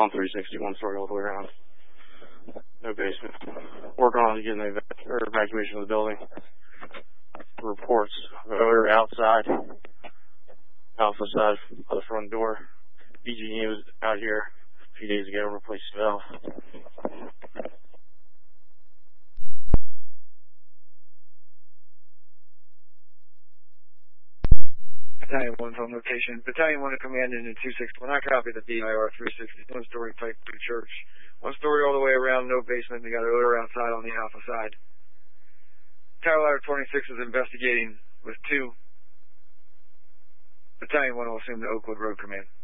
on 360, one story all the way around. No basement. Working on getting the evacuation of the building. Reports odor outside, alpha side of the front door. BG&E was out here a few days ago, replaced the valve. Battalion 1's on location. Battalion 1 to command in 261. I copy the DIR 360. One story type 3 church. One story all the way around, no basement. They got odor outside on the alpha side. Tower Ladder 26 is investigating with 2. Battalion 1 will assume the Oakwood Road Command.